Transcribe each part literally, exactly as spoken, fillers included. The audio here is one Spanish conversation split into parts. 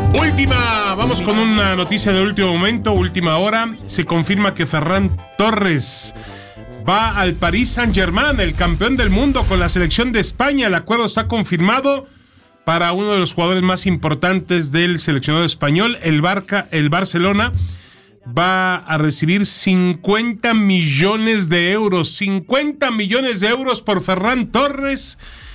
Última, vamos con una noticia de último momento, última hora. Se confirma que Ferran Torres va al Paris Saint-Germain, el campeón del mundo con la selección de España. El acuerdo está confirmado para uno de los jugadores más importantes del seleccionado español. El Barca, el Barcelona va a recibir cincuenta millones de euros. cincuenta millones de euros por Ferran Torres.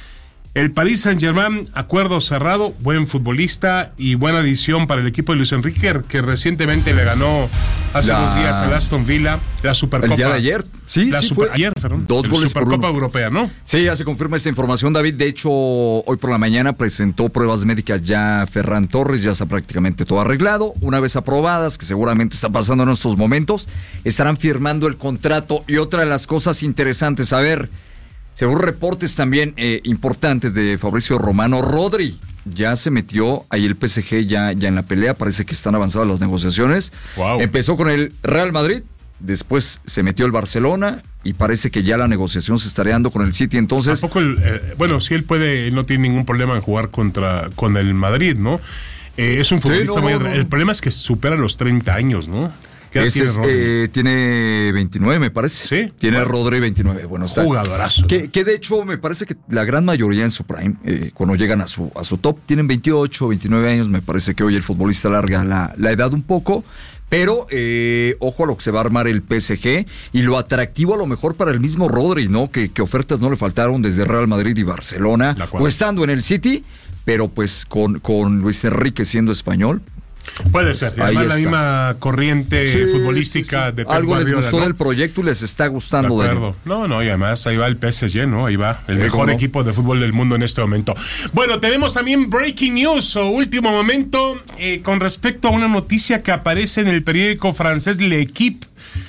El Paris Saint-Germain, acuerdo cerrado, buen futbolista y buena adición para el equipo de Luis Enrique, que recientemente le ganó hace la... dos días al Aston Villa la Supercopa. El día de ayer, sí, la sí super... fue. Ayer, perdón. Dos goles por Supercopa uno. Europea, ¿no? Sí, ya se confirma esta información, David. De hecho, hoy por la mañana presentó pruebas médicas ya Ferran Torres, ya está prácticamente todo arreglado. Una vez aprobadas, que seguramente está pasando en estos momentos, estarán firmando el contrato. Y otra de las cosas interesantes, a ver, según reportes también eh, importantes de Fabrizio Romano, Rodri ya se metió ahí el P S G ya, ya en la pelea, parece que están avanzadas las negociaciones. Wow. Empezó con el Real Madrid, después se metió el Barcelona y parece que ya la negociación se estaría dando con el City, entonces... Tampoco el, eh, bueno, sí él puede, no tiene ningún problema en jugar contra con el Madrid, ¿no? Eh, es un futbolista sí, no, muy... no, no. El problema es que supera los treinta años, ¿no? Ese tiene, es, eh, tiene veintinueve, me parece. Sí. Tiene bueno, Rodri veintinueve. Bueno, está. Jugadorazo. Que, que de hecho me parece que la gran mayoría en su prime, eh, cuando llegan a su, a su top, tienen veintiocho, veintinueve años. Me parece que hoy el futbolista larga la, la edad un poco. Pero eh, ojo a lo que se va a armar el P S G y lo atractivo a lo mejor para el mismo Rodri, ¿no? Que, que ofertas no le faltaron desde Real Madrid y Barcelona, o estando en el City, pero pues con, con Luis Enrique siendo español. Puede ser, y además la misma corriente sí, futbolística sí, sí. de Pep Algo Guardiola, les gustó ¿no? del proyecto y les está gustando. De acuerdo. De no, no, y además ahí va el P S G, ¿no? Ahí va, el sí, mejor no? equipo de fútbol del mundo en este momento. Bueno, tenemos también breaking news, o último momento, eh, con respecto a una noticia que aparece en el periódico francés L'Equipe.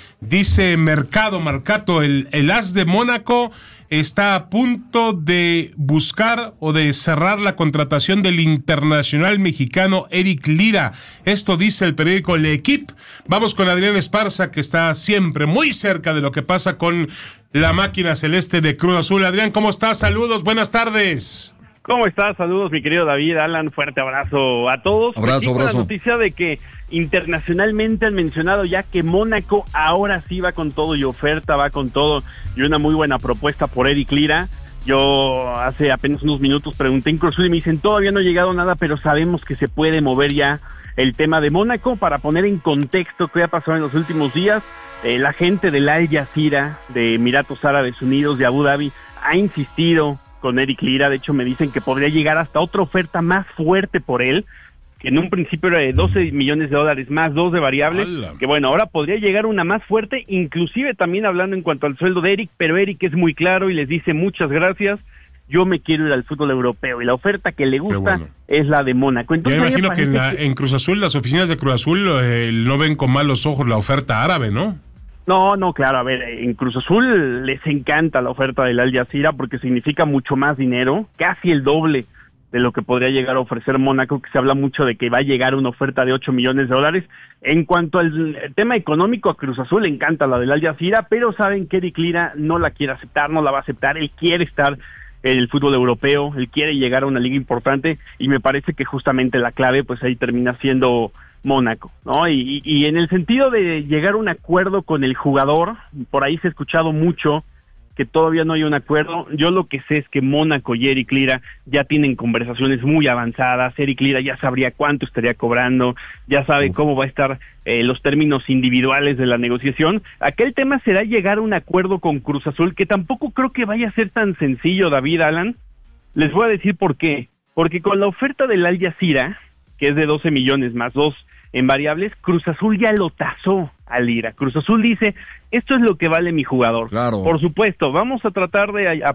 Dice Mercado, Marcato, el, el as de Mónaco está a punto de buscar o de cerrar la contratación del internacional mexicano Eric Lira. Esto dice el periódico L'Equipe. Vamos con Adrián Esparza, que está siempre muy cerca de lo que pasa con la máquina celeste de Cruz Azul. Adrián, ¿cómo estás? Saludos, buenas tardes. ¿Cómo estás? Saludos, mi querido David, Alan, fuerte abrazo a todos. Abrazo, Aquí con abrazo. la noticia de que internacionalmente han mencionado ya que Mónaco ahora sí va con todo y oferta, va con todo y una muy buena propuesta por Eric Lira. Yo hace apenas unos minutos pregunté en Cruz Azul y me dicen todavía no ha llegado nada, pero sabemos que se puede mover ya el tema de Mónaco. Para poner en contexto qué ha pasado en los últimos días, eh, la gente del Al Jazeera de Emiratos Árabes Unidos, de Abu Dhabi, ha insistido con Eric Lira. De hecho me dicen que podría llegar hasta otra oferta más fuerte por él, que en un principio era de doce millones de dólares más dos de variables, ¡Hala! Que bueno, ahora podría llegar una más fuerte, inclusive también hablando en cuanto al sueldo de Eric, pero Eric es muy claro y les dice muchas gracias, yo me quiero ir al fútbol europeo y la oferta que le gusta bueno. es la de Mónaco. Entonces, yo me imagino que en, la, que en Cruz Azul, las oficinas de Cruz Azul eh, no ven con malos ojos la oferta árabe, ¿no? No, no, claro, a ver, en Cruz Azul les encanta la oferta del Al Jazeera porque significa mucho más dinero, casi el doble de lo que podría llegar a ofrecer Mónaco, que se habla mucho de que va a llegar una oferta de ocho millones de dólares. En cuanto al tema económico, a Cruz Azul le encanta la del Al Jazeera, pero saben que Eric Lira no la quiere aceptar, no la va a aceptar, él quiere estar en el fútbol europeo, él quiere llegar a una liga importante y me parece que justamente la clave pues ahí termina siendo Mónaco, ¿no? Y, y, y en el sentido de llegar a un acuerdo con el jugador, por ahí se ha escuchado mucho que todavía no hay un acuerdo. Yo lo que sé es que Mónaco y Eric Lira ya tienen conversaciones muy avanzadas. Eric Lira ya sabría cuánto estaría cobrando, ya sabe cómo va a estar eh, los términos individuales de la negociación. Aquel tema será llegar a un acuerdo con Cruz Azul, que tampoco creo que vaya a ser tan sencillo, David, Alan. Les voy a decir por qué. Porque con la oferta del Al Jazeera, que es de doce millones más dos en variables, Cruz Azul ya lo tasó a Lira. Cruz Azul dice, esto es lo que vale mi jugador. Claro. Por supuesto, vamos a tratar de